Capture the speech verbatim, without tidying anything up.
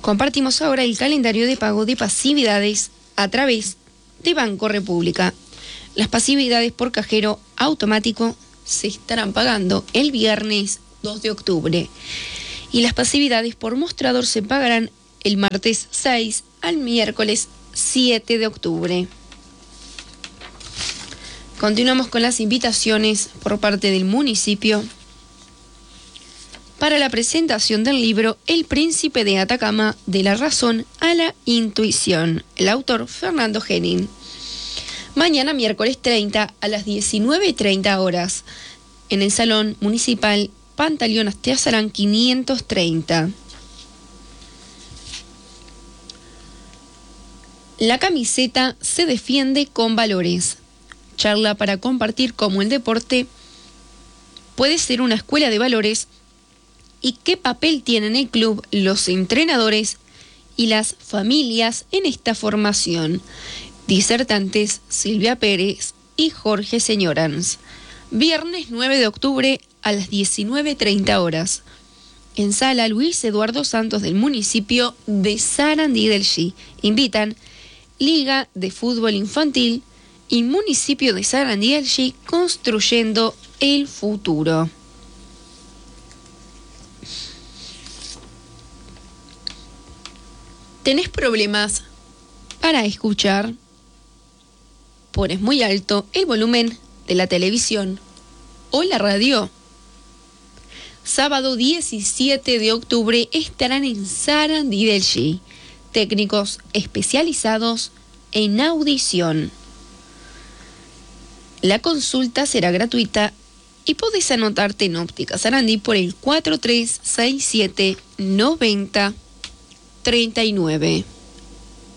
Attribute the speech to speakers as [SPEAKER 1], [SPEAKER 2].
[SPEAKER 1] Compartimos ahora el calendario de pago de pasividades a través de Banco República. Las pasividades por cajero automático se estarán pagando el viernes dos de octubre y las pasividades por mostrador se pagarán el martes seis al miércoles siete de octubre. Continuamos con las invitaciones por parte del municipio para la presentación del libro El Príncipe de Atacama, de la razón a la intuición. El autor, Fernando Henning. Mañana, miércoles treinta, a las diecinueve treinta horas, en el Salón Municipal Pantaleón Astiazarán quinientos treinta. La camiseta se defiende con valores. Charla para compartir cómo el deporte puede ser una escuela de valores y qué papel tienen el club, los entrenadores y las familias en esta formación. Disertantes Silvia Pérez y Jorge Señorans. Viernes nueve de octubre a las diecinueve treinta horas. En sala Luis Eduardo Santos del municipio de Sarandí del Xi. Invitan Liga de Fútbol Infantil y Municipio de Sarandí del Xi, construyendo el futuro. ¿Tenés problemas para escuchar? Pones muy alto el volumen de la televisión o la radio. Sábado diecisiete de octubre estarán en Sarandí del Xi técnicos especializados en audición. La consulta será gratuita y podés anotarte en Óptica Sarandí por el cuatro tres seis siete noventa treinta y nueve.